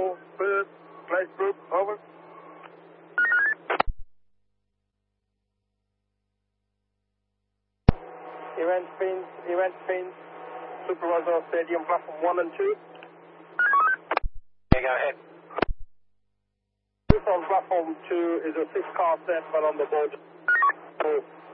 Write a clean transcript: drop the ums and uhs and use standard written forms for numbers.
4, third, place group, over. Event pins, supervisor stadium platform 1 and 2. Okay, go ahead. On platform 2 is a 6-car set, but on the board 4.